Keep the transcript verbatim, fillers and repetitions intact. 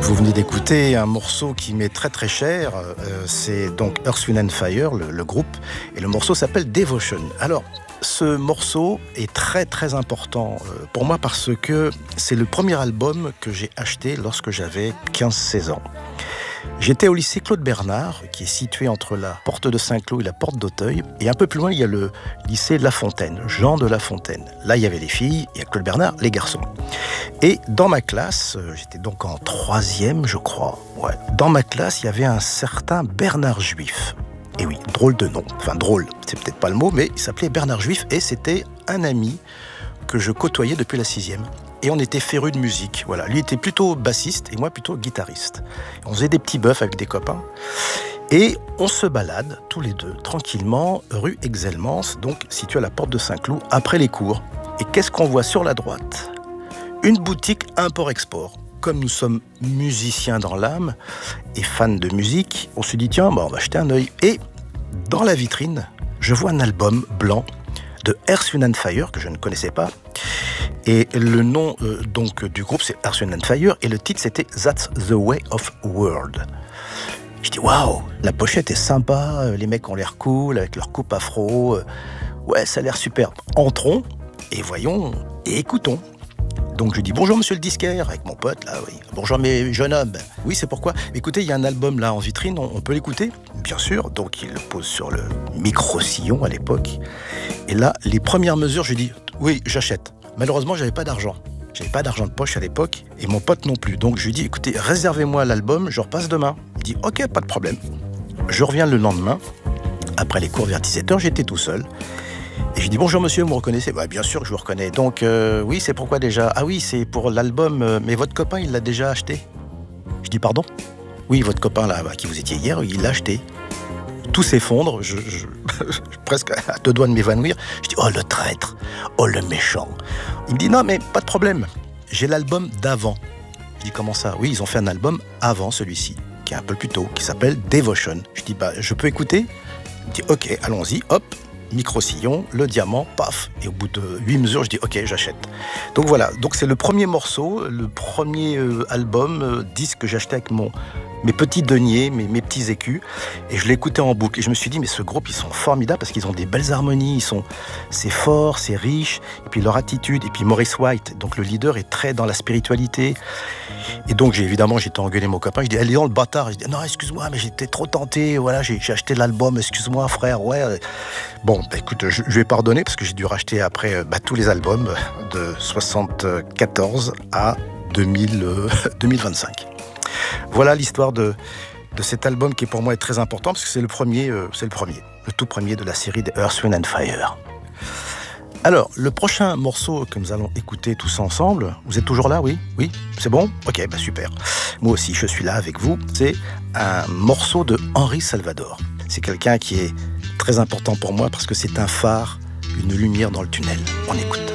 Vous venez d'écouter un morceau qui m'est très très cher, euh, c'est donc Earth, Wind and Fire, le, le groupe, et le morceau s'appelle Devotion. Alors, ce morceau est très très important euh, pour moi parce que c'est le premier album que j'ai acheté lorsque j'avais quinze seize ans. J'étais au lycée Claude Bernard, qui est situé entre la porte de Saint-Cloud et la porte d'Auteuil. Et un peu plus loin, il y a le lycée La Fontaine, Jean de La Fontaine. Là, il y avait les filles, et à Claude Bernard, les garçons. Et dans ma classe, j'étais donc en troisième, je crois. Ouais. Dans ma classe, il y avait un certain Bernard Juif. Et oui, drôle de nom. Enfin, drôle, c'est peut-être pas le mot, mais il s'appelait Bernard Juif. Et c'était un ami que je côtoyais depuis la sixième. Et on était férus de musique. Voilà. Lui était plutôt bassiste et moi plutôt guitariste. On faisait des petits bœufs avec des copains. Et on se balade tous les deux tranquillement rue Exelmans, donc située à la porte de Saint-Cloud, après les cours. Et qu'est-ce qu'on voit sur la droite ? Une boutique import-export. Comme nous sommes musiciens dans l'âme et fans de musique, on se dit tiens, bah on va jeter un œil. Et dans la vitrine, je vois un album blanc de Earth, Wind and Fire que je ne connaissais pas. Et le nom euh, donc du groupe c'est Earth, Wind and Fire et le titre c'était That's the Way of World. Je dis waouh, la pochette est sympa, les mecs ont l'air cool avec leur coupe afro. Ouais, ça a l'air super. Entrons et voyons et écoutons. Donc je dis bonjour monsieur le disquaire avec mon pote là, oui. Bonjour mes jeunes hommes. Oui, c'est pourquoi. Écoutez, il y a un album là en vitrine, on, on peut l'écouter ? Bien sûr. Donc il le pose sur le micro-sillon à l'époque. Et là, les premières mesures, je dis oui, j'achète. Malheureusement, j'avais pas d'argent. J'avais pas d'argent de poche à l'époque et mon pote non plus. Donc je lui dis écoutez, réservez-moi l'album, je repasse demain. Il dit ok, pas de problème. Je reviens le lendemain. Après les cours vers dix-sept heures, j'étais tout seul. Et je dis bonjour monsieur, vous me reconnaissez ? Bah, bien sûr que je vous reconnais. Donc euh, oui, c'est pourquoi déjà ? Ah oui, c'est pour l'album, euh, mais votre copain, il l'a déjà acheté ? Je dis pardon ? Oui, votre copain là, bah, qui vous étiez hier, il l'a acheté. Tout s'effondre, je, je, presque à deux doigts de m'évanouir. Je dis oh le traître, oh le méchant. Il me dit non mais pas de problème, j'ai l'album d'avant. Je dis comment ça ? Oui, ils ont fait un album avant celui-ci, qui est un peu plus tôt, qui s'appelle Devotion. Je dis bah je peux écouter ? Il me dit ok, allons-y, hop. Micro-sillon, le diamant, paf. Et au bout de huit mesures, je dis ok, j'achète. Donc voilà, donc c'est le premier morceau, le premier euh, album, euh, disque que j'ai acheté avec mon, mes petits deniers, mes, mes petits écus. Et je l'ai écouté en boucle. Et je me suis dit, mais ce groupe, ils sont formidables parce qu'ils ont des belles harmonies, ils sont, c'est fort, c'est riche. Et puis leur attitude. Et puis Maurice White, donc le leader, est très dans la spiritualité. Et donc j'ai évidemment, j'étais engueulé mon copain. Je dis, elle est dans le bâtard. Je dis, non, excuse-moi, mais j'étais trop tenté. Voilà, j'ai, j'ai acheté l'album. Excuse-moi, frère. Ouais. Bon, bah, écoute, je, je vais pardonner parce que j'ai dû racheter après bah, tous les albums de soixante-quatorze à deux mille, euh, deux mille vingt-cinq. Voilà l'histoire de, de cet album qui pour moi est très important parce que c'est le premier, euh, c'est le premier, le tout premier de la série des Earth, Wind and Fire. Alors, le prochain morceau que nous allons écouter tous ensemble, vous êtes toujours là, oui ? Oui ? C'est bon ? Ok, bah super. Moi aussi, je suis là avec vous. C'est un morceau de Henri Salvador. C'est quelqu'un qui est très important pour moi parce que c'est un phare, une lumière dans le tunnel. On écoute.